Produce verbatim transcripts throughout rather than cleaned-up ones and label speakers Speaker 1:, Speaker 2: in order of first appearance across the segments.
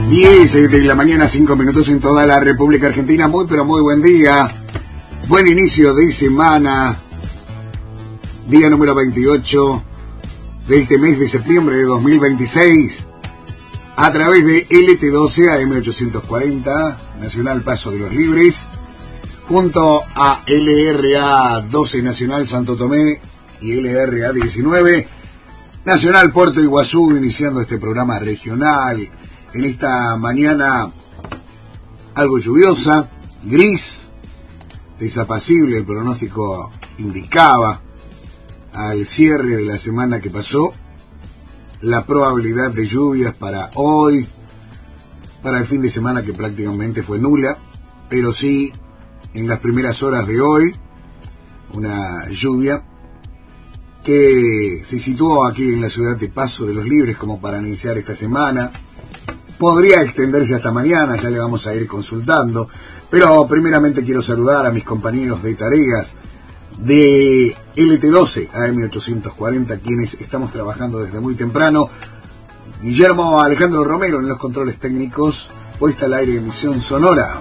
Speaker 1: diez de la mañana, cinco minutos en toda la República Argentina. Muy pero muy buen día. Buen inicio de semana. Día número veintiocho de este mes de septiembre de dos mil veintiséis. A través de L T doce A M ochocientos cuarenta, Nacional Paso de los Libres, junto a L R A doce Nacional Santo Tomé y L R A diecinueve Nacional Puerto Iguazú, iniciando este programa regional en esta mañana algo lluviosa, gris, desapacible. El pronóstico indicaba al cierre de la semana que pasó la probabilidad de lluvias para hoy, para el fin de semana, que prácticamente fue nula, pero sí en las primeras horas de hoy una lluvia que se situó aquí en la ciudad de Paso de los Libres como para iniciar esta semana. Podría extenderse hasta mañana, ya le vamos a ir consultando, pero primeramente quiero saludar a mis compañeros de tareas de L T doce A M ochocientos cuarenta, quienes estamos trabajando desde muy temprano. Guillermo Alejandro Romero en los controles técnicos, puesta al aire de emisión sonora.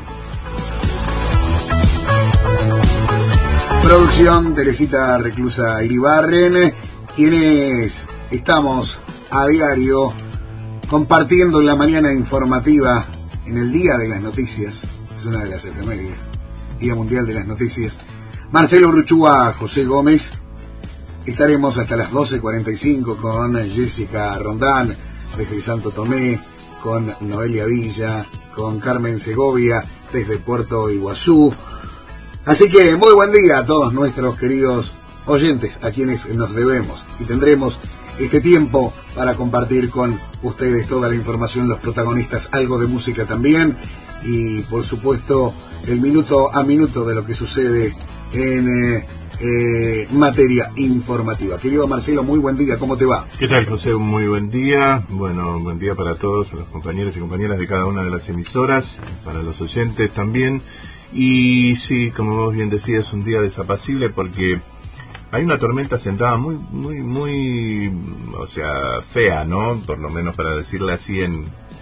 Speaker 1: Producción, Teresita Reclusa Iribarren, quienes estamos a diario compartiendo la mañana informativa en el Día de las Noticias. Es una de las efemérides, Día Mundial de las Noticias. Marcelo Urruchúa, José Gómez. Estaremos hasta las doce cuarenta y cinco con Jessica Rondán desde Santo Tomé, con Noelia Villa, con Carmen Segovia desde Puerto Iguazú. Así que muy buen día a todos nuestros queridos oyentes, a quienes nos debemos, y tendremos este tiempo para compartir con ustedes toda la información, los protagonistas, algo de música también, y por supuesto el minuto a minuto de lo que sucede en eh, eh, materia informativa. Querido Marcelo, muy buen día, ¿cómo te va?
Speaker 2: ¿Qué tal, José? Muy buen día. Bueno, buen día para todos los compañeros y compañeras de cada una de las emisoras, para los oyentes también. Y sí, como vos bien decías, un día desapacible porque hay una tormenta sentada muy, muy, muy, o sea, fea, ¿no? Por lo menos para decirle así en,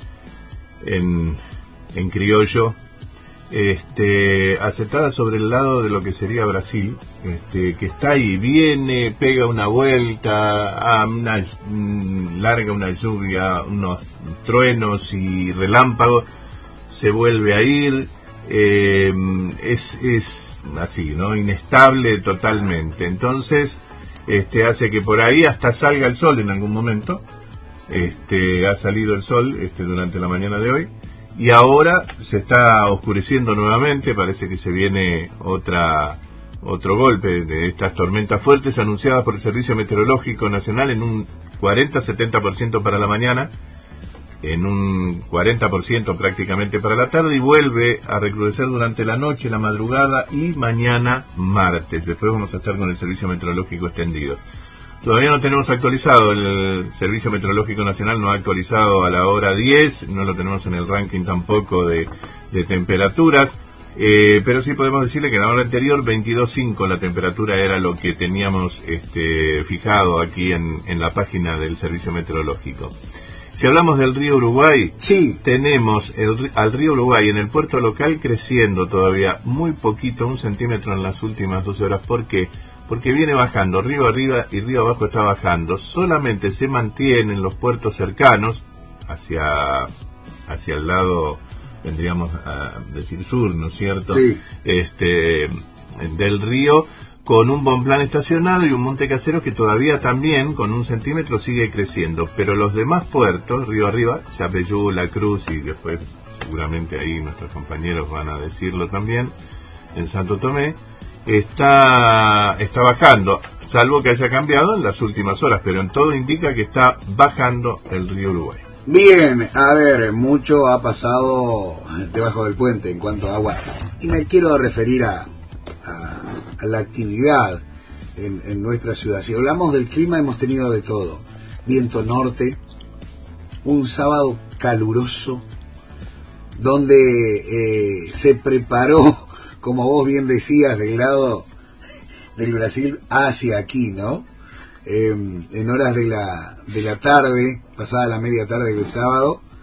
Speaker 2: en, en criollo, este, asentada sobre el lado de lo que sería Brasil, este, que está ahí, viene, pega una vuelta, a una, larga una lluvia, unos truenos y relámpagos, se vuelve a ir. Eh, es, es así, ¿no? Inestable totalmente. Entonces, este, hace que por ahí hasta salga el sol en algún momento. Este, ha salido el sol, este, durante la mañana de hoy, y ahora se está oscureciendo nuevamente. Parece que se viene otra, otro golpe de estas tormentas fuertes anunciadas por el Servicio Meteorológico Nacional en un cuarenta a setenta por ciento para la mañana, en un cuarenta por ciento prácticamente para la tarde, y vuelve a recrudecer durante la noche, la madrugada y mañana martes. Después vamos a estar con el Servicio Meteorológico extendido. Todavía no tenemos actualizado, el Servicio Meteorológico Nacional no ha actualizado a la hora diez, no lo tenemos en el ranking tampoco de, de temperaturas, eh, pero sí podemos decirle que en la hora anterior, veintidós punto cinco, la temperatura era lo que teníamos este, fijado aquí en, en la página del Servicio Meteorológico. Si hablamos del río Uruguay,
Speaker 1: sí,
Speaker 2: tenemos el, al río Uruguay en el puerto local creciendo todavía muy poquito, un centímetro en las últimas doce horas. ¿Por qué? Porque viene bajando, río arriba y río abajo está bajando. Solamente se mantiene en los puertos cercanos, hacia, hacia el lado, vendríamos a decir sur, ¿no es cierto?
Speaker 1: Sí.
Speaker 2: Este, del río, con un Bonpland estacionado y un Monte Casero que todavía también con un centímetro sigue creciendo, pero los demás puertos, río arriba, Yapeyú, La Cruz, y después seguramente ahí nuestros compañeros van a decirlo también, en Santo Tomé, está, está bajando, salvo que haya cambiado en las últimas horas, pero en todo indica que está bajando el río Uruguay.
Speaker 1: Bien, a ver, mucho ha pasado debajo del puente en cuanto a agua, y me quiero referir a A, a la actividad en, en nuestra ciudad. Si hablamos del clima, hemos tenido de todo: viento norte, un sábado caluroso, donde eh, se preparó, como vos bien decías, del lado del Brasil hacia aquí, ¿no? Eh, en horas de la, de la tarde, pasada la media tarde del sábado,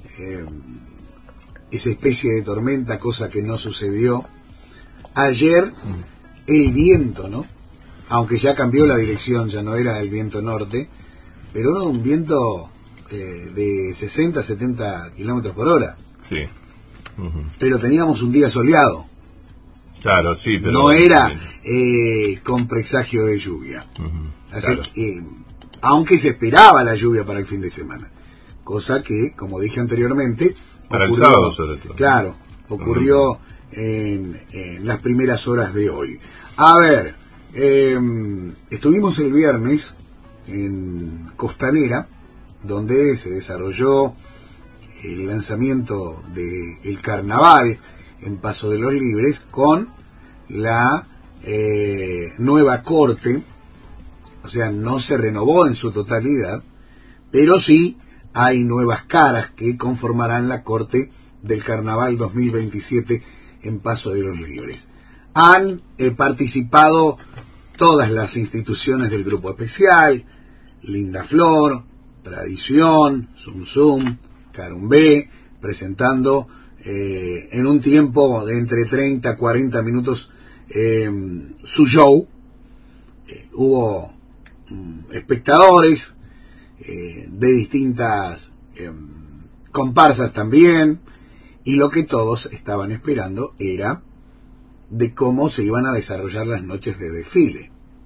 Speaker 1: eh, esa especie de tormenta, cosa que no sucedió. Ayer el viento, ¿no? Aunque ya cambió la dirección, ya no era el viento norte, pero era un viento eh, de sesenta, setenta kilómetros por hora.
Speaker 2: Sí. Uh-huh.
Speaker 1: Pero teníamos un día soleado.
Speaker 2: Claro, sí, pero...
Speaker 1: No era eh, con presagio de lluvia.
Speaker 2: Uh-huh.
Speaker 1: Así
Speaker 2: Claro.
Speaker 1: que, eh, aunque se esperaba la lluvia para el fin de semana. Cosa que, como dije anteriormente...
Speaker 2: Para
Speaker 1: ocurrió,
Speaker 2: el sábado, sobre todo.
Speaker 1: Claro, ocurrió uh-huh. en, en las primeras horas de hoy. A ver, eh, estuvimos el viernes en Costanera, donde se desarrolló el lanzamiento del carnaval en Paso de los Libres con la eh, nueva corte. O sea, no se renovó en su totalidad, pero sí hay nuevas caras que conformarán la corte del carnaval dos mil veintisiete en Paso de los Libres. Han eh, participado todas las instituciones del grupo especial: Linda Flor, Tradición, Zum Zum, Carumbé, presentando eh, en un tiempo de entre treinta a cuarenta minutos eh, su show. Eh, hubo mm, espectadores eh, de distintas eh, comparsas también, y lo que todos estaban esperando era de cómo se iban a desarrollar las noches de desfile.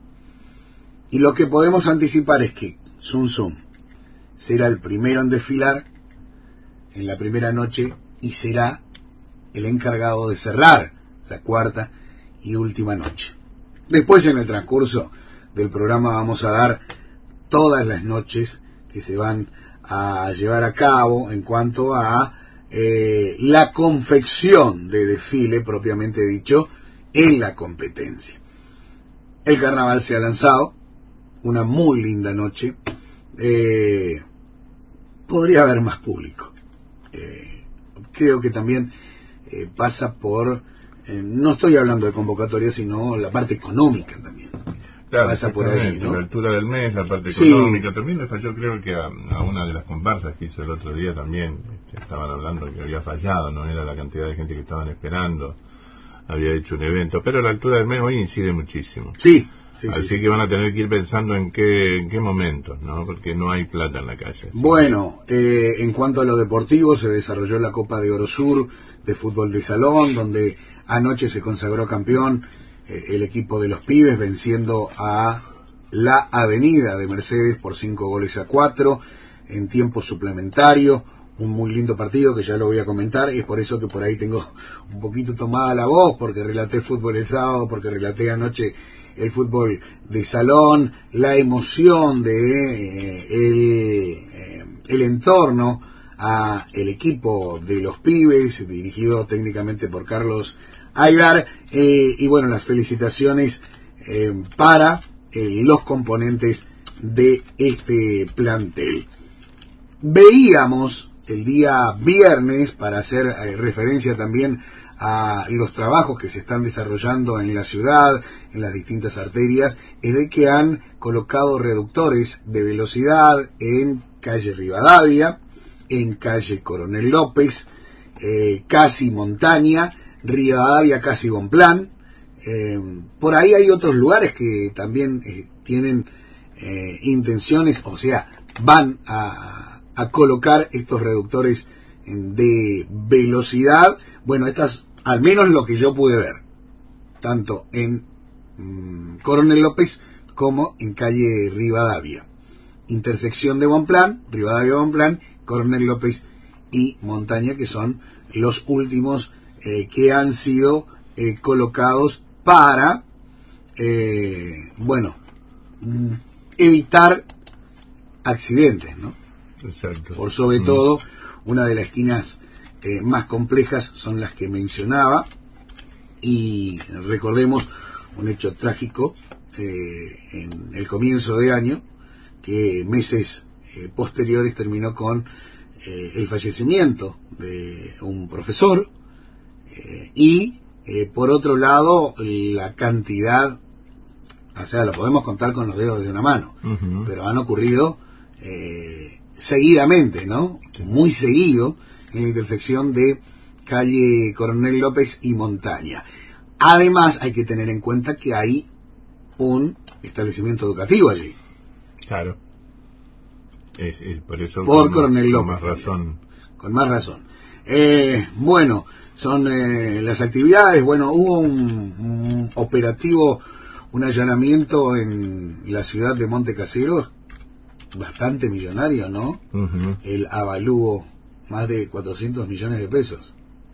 Speaker 1: Y lo que podemos anticipar es que Zum Zum será el primero en desfilar en la primera noche y será el encargado de cerrar la cuarta y última noche. Después, en el transcurso del programa, vamos a dar todas las noches que se van a llevar a cabo en cuanto a eh, la confección de desfile propiamente dicho en la competencia. El carnaval se ha lanzado, una muy linda noche. Eh, podría haber más público. Eh, creo que también eh, pasa por, eh, no estoy hablando de convocatoria, sino la parte económica también.
Speaker 2: Claro,
Speaker 1: pasa por ahí, ¿no?
Speaker 2: La altura del mes, la parte
Speaker 1: Sí.
Speaker 2: económica. También le falló, creo que a, a una de las comparsas que hizo el otro día también, este, estaban hablando que había fallado, no era la cantidad de gente que estaban esperando, había hecho un evento, pero la altura del mes hoy incide muchísimo.
Speaker 1: Sí. Sí,
Speaker 2: Así
Speaker 1: sí, sí.
Speaker 2: que van a tener que ir pensando en qué, en qué momentos, ¿no? Porque no hay plata en la calle. ¿Sí?
Speaker 1: Bueno, eh, en cuanto a lo deportivo, se desarrolló la Copa de Oro Sur de fútbol de salón, donde anoche se consagró campeón eh, el equipo de los pibes, venciendo a la Avenida de Mercedes por cinco goles a cuatro en tiempo suplementario. Un muy lindo partido que ya lo voy a comentar, y es por eso que por ahí tengo un poquito tomada la voz, porque relaté fútbol el sábado, porque relaté anoche el fútbol de salón, la emoción de eh, el, eh, el entorno a el equipo de los pibes, dirigido técnicamente por Carlos Aidar, eh, y bueno, las felicitaciones eh, para eh, los componentes de este plantel. Veíamos el día viernes, para hacer eh, referencia también a los trabajos que se están desarrollando en la ciudad, en las distintas arterias, es de que han colocado reductores de velocidad en calle Rivadavia, en calle Coronel López, eh, casi Montaña, Rivadavia casi Bonplan. Eh, por ahí hay otros lugares que también eh, tienen eh, intenciones, o sea, van a, a colocar estos reductores de velocidad. Bueno, estas, al menos lo que yo pude ver, tanto en mmm, Coronel López como en calle Rivadavia, intersección de Bonplan, Rivadavia Bonplan, Coronel López y Montaña, que son los últimos eh, que han sido eh, colocados para eh, bueno, mm, evitar accidentes, ¿no?
Speaker 2: Exacto.
Speaker 1: Por sobre mm. todo, una de las esquinas eh, más complejas son las que mencionaba, y recordemos un hecho trágico eh, en el comienzo de año, que meses eh, posteriores terminó con eh, el fallecimiento de un profesor, eh, y eh, por otro lado la cantidad, o sea, lo podemos contar con los dedos de una mano, uh-huh. pero han ocurrido eh, seguidamente, ¿no? Sí. Muy seguido en la intersección de calle Coronel López y Montaña. Además, hay que tener en cuenta que hay un establecimiento educativo allí.
Speaker 2: Claro. Es, es por eso
Speaker 1: por
Speaker 2: con,
Speaker 1: Coronel López.
Speaker 2: Con más razón.
Speaker 1: Con más razón. Eh, bueno, son eh, las actividades. Bueno, hubo un, un operativo, un allanamiento en la ciudad de Monte Caseros, bastante millonario, ¿no? Uh-huh. El avalúo, más de cuatrocientos millones de pesos.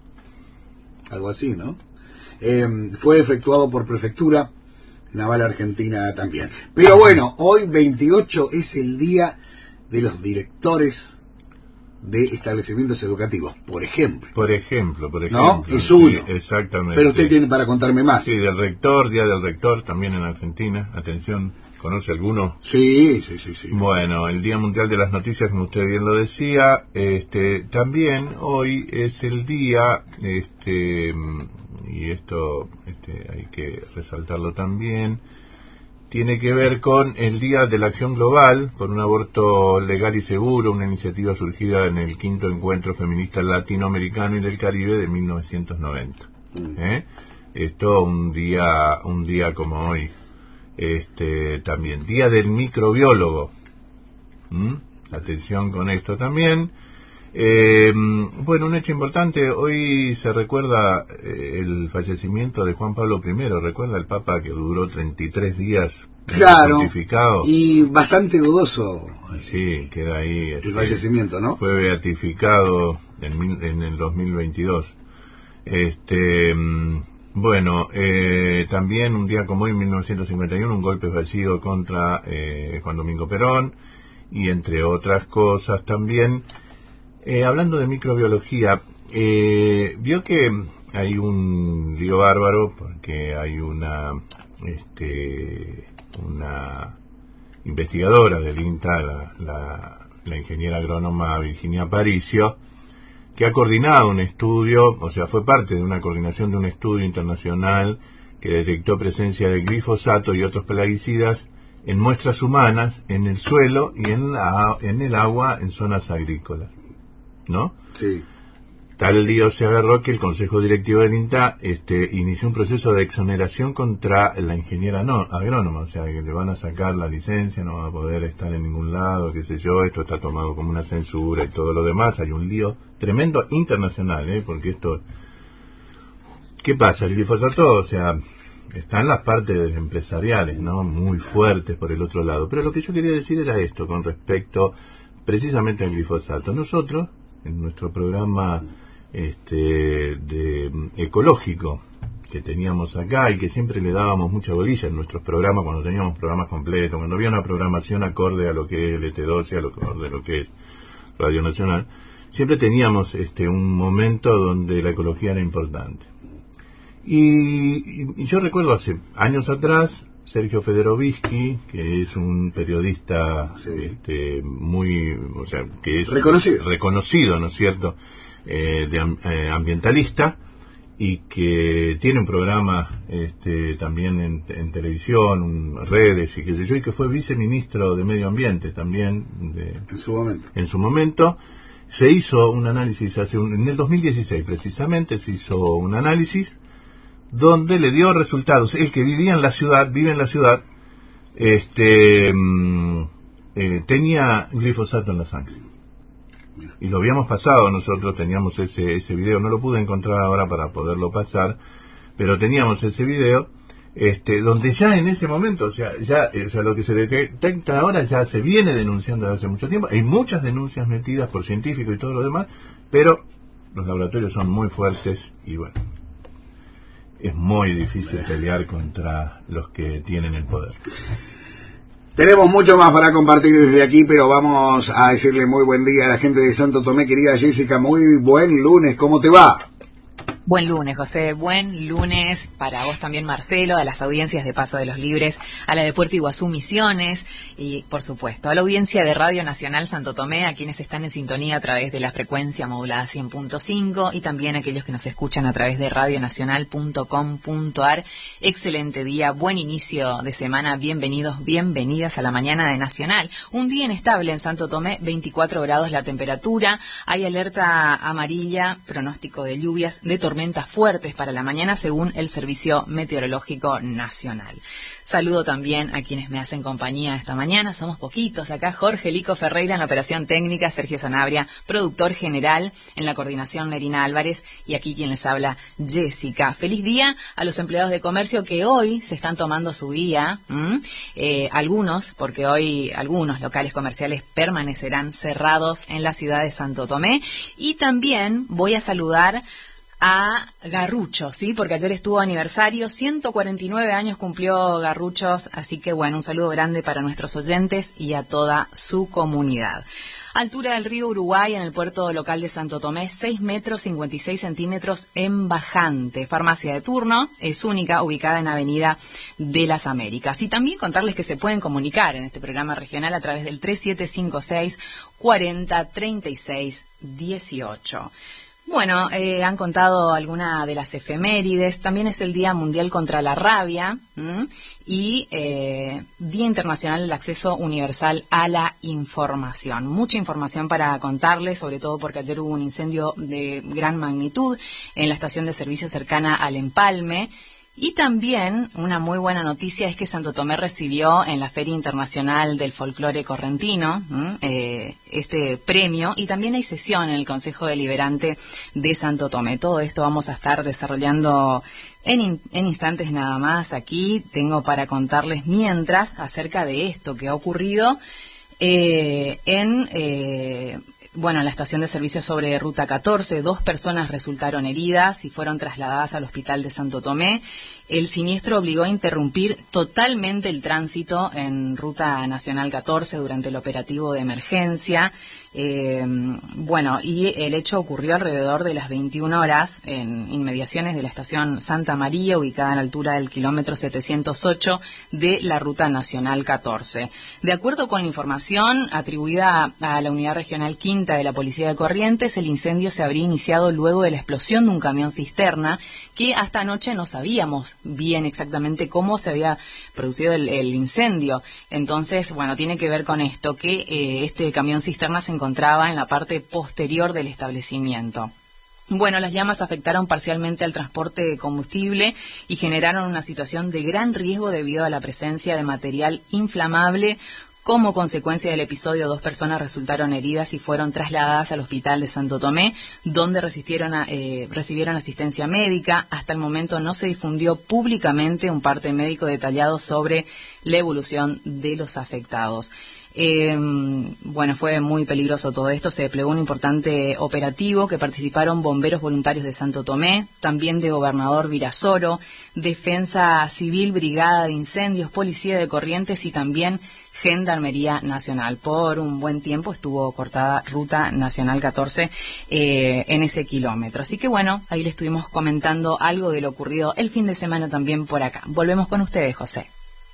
Speaker 1: Algo así, ¿no? Eh, fue efectuado por Prefectura Naval Argentina también. Pero bueno, hoy veintiocho es el día de los directores de establecimientos educativos, por ejemplo.
Speaker 2: Por ejemplo, por ejemplo.
Speaker 1: ¿No? Es uno.
Speaker 2: Sí, exactamente.
Speaker 1: Pero usted tiene para contarme más.
Speaker 2: Sí, del rector, día del rector, también en Argentina. Atención, ¿conoce alguno?
Speaker 1: Sí, sí, sí, sí.
Speaker 2: Bueno, el Día Mundial de las Noticias, como usted bien lo decía, este, también hoy es el día, este, y esto este, hay que resaltarlo también, tiene que ver con el Día de la Acción Global por un aborto legal y seguro, una iniciativa surgida en el quinto encuentro feminista latinoamericano y del Caribe de mil novecientos noventa. ¿Eh? Esto un día, un día como hoy. Este, también Día del Microbiólogo. ¿Mm? Atención con esto también. Eh, bueno, un hecho importante, hoy se recuerda eh, el fallecimiento de Juan Pablo primero, recuerda el Papa que duró treinta y tres días
Speaker 1: claro,
Speaker 2: beatificado.
Speaker 1: Y bastante dudoso.
Speaker 2: Sí, queda ahí.
Speaker 1: El
Speaker 2: este,
Speaker 1: fallecimiento, ¿no?
Speaker 2: Fue beatificado en, en el dos mil veintidós. Este, bueno, eh, también un día como hoy, en mil novecientos cincuenta y uno, un golpe fallido contra eh, Juan Domingo Perón, y entre otras cosas también. Eh, hablando de microbiología, eh, vio que hay un lío bárbaro porque hay una este, una investigadora del INTA, la, la, la ingeniera agrónoma Virginia Aparicio, que ha coordinado un estudio, o sea, fue parte de una coordinación de un estudio internacional que detectó presencia de glifosato y otros plaguicidas en muestras humanas, en el suelo y en, la, en el agua en zonas agrícolas. ¿No?
Speaker 1: Sí.
Speaker 2: Tal lío se agarró que el Consejo Directivo del INTA este, inició un proceso de exoneración contra la ingeniera no, agrónoma, o sea, que le van a sacar la licencia, no va a poder estar en ningún lado, qué sé yo, esto está tomado como una censura y todo lo demás. Hay un lío tremendo internacional, ¿eh? Porque esto... ¿Qué pasa? El glifosato, o sea, están las partes empresariales, ¿no? Muy fuertes por el otro lado. Pero lo que yo quería decir era esto con respecto precisamente al glifosato. Nosotros, en nuestro programa este de ecológico que teníamos acá y que siempre le dábamos mucha bolilla en nuestros programas, cuando teníamos programas completos, cuando había una programación acorde a lo que es el E T doce, a lo de lo que es Radio Nacional, siempre teníamos este un momento donde la ecología era importante. Y, y yo recuerdo hace años atrás, Sergio Federovisky, que es un periodista sí. este, muy, o sea, que es
Speaker 1: reconocido,
Speaker 2: reconocido, ¿no es cierto?, eh, de, eh, ambientalista, y que tiene un programa este, también en, en televisión, un, redes y qué sé yo, y que fue viceministro de Medio Ambiente también de,
Speaker 1: en su momento.
Speaker 2: En su momento se hizo un análisis, hace un, en el dos mil dieciséis precisamente, se hizo un análisis donde le dio resultados. El que vivía en la ciudad, vive en la ciudad, este eh, tenía glifosato en la sangre. Y lo habíamos pasado nosotros, teníamos ese ese video, no lo pude encontrar ahora para poderlo pasar, pero teníamos ese video, este, donde ya en ese momento, o sea, ya, o sea, lo que se detecta ahora ya se viene denunciando desde hace mucho tiempo. Hay muchas denuncias metidas por científicos y todo lo demás, pero los laboratorios son muy fuertes y bueno, es muy difícil pelear contra los que tienen el poder.
Speaker 1: Tenemos mucho más para compartir desde aquí, pero vamos a decirle muy buen día a la gente de Santo Tomé. Querida Jessica, muy buen lunes, ¿cómo te va?
Speaker 3: Buen lunes, José. Buen lunes para vos también, Marcelo, a las audiencias de Paso de los Libres, a la de Puerto Iguazú Misiones y, por supuesto, a la audiencia de Radio Nacional Santo Tomé, a quienes están en sintonía a través de la frecuencia modulada cien punto cinco y también a aquellos que nos escuchan a través de radio nacional punto com punto a r. Excelente día, buen inicio de semana. Bienvenidos, bienvenidas a la mañana de Nacional. Un día inestable en Santo Tomé, veinticuatro grados la temperatura. Hay alerta amarilla, pronóstico de lluvias, de tormentas fuertes para la mañana según el Servicio Meteorológico Nacional. Saludo también a quienes me hacen compañía esta mañana. Somos poquitos acá. Jorge Lico Ferreira en la operación técnica, Sergio Sanabria, productor general, en la coordinación Lerina Álvarez, y aquí quien les habla, Jessica. Feliz día a los empleados de comercio que hoy se están tomando su día. ¿Mm? Eh, algunos, porque hoy algunos locales comerciales permanecerán cerrados en la ciudad de Santo Tomé. Y también voy a saludar a Garrucho, ¿sí? Porque ayer estuvo aniversario, ciento cuarenta y nueve años cumplió Garruchos, así que bueno, un saludo grande para nuestros oyentes y a toda su comunidad. Altura del río Uruguay en el puerto local de Santo Tomé, seis metros cincuenta y seis centímetros en bajante. Farmacia de turno, es única, ubicada en Avenida de las Américas. Y también contarles que se pueden comunicar en este programa regional a través del tres siete cinco seis, cuarenta, treinta y seis, dieciocho. Bueno, eh, han contado alguna de las efemérides. También es el Día Mundial contra la Rabia ¿m? y eh, Día Internacional del Acceso Universal a la Información. Mucha información para contarles, sobre todo porque ayer hubo un incendio de gran magnitud en la estación de servicio cercana al Empalme. Y también una muy buena noticia es que Santo Tomé recibió en la Feria Internacional del Folclore Correntino eh, este premio, y también hay sesión en el Consejo Deliberante de Santo Tomé. Todo esto vamos a estar desarrollando en, in, en instantes nada más. Aquí tengo para contarles mientras acerca de esto que ha ocurrido eh, en... Eh, Bueno, en la estación de servicio sobre Ruta catorce, dos personas resultaron heridas y fueron trasladadas al hospital de Santo Tomé. El siniestro obligó a interrumpir totalmente el tránsito en Ruta Nacional catorce durante el operativo de emergencia. Eh, bueno, y el hecho ocurrió alrededor de las veintiuna horas en inmediaciones de la estación Santa María, ubicada a la altura del kilómetro setecientos ocho de la Ruta Nacional catorce. De acuerdo con la información atribuida a la Unidad Regional Quinta de la Policía de Corrientes, el incendio se habría iniciado luego de la explosión de un camión cisterna, que hasta anoche no sabíamos bien exactamente cómo se había producido el, el incendio. Entonces, bueno, tiene que ver con esto, que eh, este camión cisterna se encontraba en la parte posterior del establecimiento. Bueno, las llamas afectaron parcialmente al transporte de combustible y generaron una situación de gran riesgo debido a la presencia de material inflamable. Como consecuencia del episodio, dos personas resultaron heridas y fueron trasladadas al hospital de Santo Tomé, donde resistieron a, eh, recibieron asistencia médica. Hasta el momento no se difundió públicamente un parte médico detallado sobre la evolución de los afectados. Eh, bueno, fue muy peligroso todo esto. Se desplegó un importante operativo que participaron bomberos voluntarios de Santo Tomé, también de Gobernador Virasoro, Defensa Civil, Brigada de Incendios, Policía de Corrientes y también Gendarmería Nacional. Por un buen tiempo estuvo cortada Ruta Nacional catorce eh, en ese kilómetro. Así que bueno, ahí le estuvimos comentando algo de lo ocurrido el fin de semana también por acá. Volvemos con ustedes, José.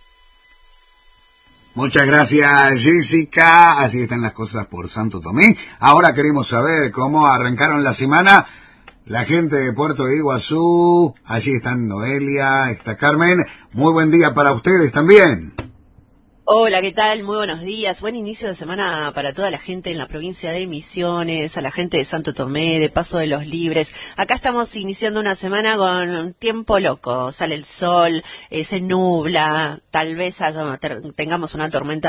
Speaker 1: Muchas gracias, Jessica. Así están las cosas por Santo Tomé. Ahora queremos saber cómo arrancaron la semana la gente de Puerto Iguazú. Allí están Noelia, está Carmen. Muy buen día para ustedes también.
Speaker 4: Hola, ¿qué tal? Muy buenos días. Buen inicio de semana para toda la gente en la provincia de Misiones, a la gente de Santo Tomé, de Paso de los Libres. Acá estamos iniciando una semana con tiempo loco. Sale el sol, eh, se nubla, tal vez haya, tengamos una tormenta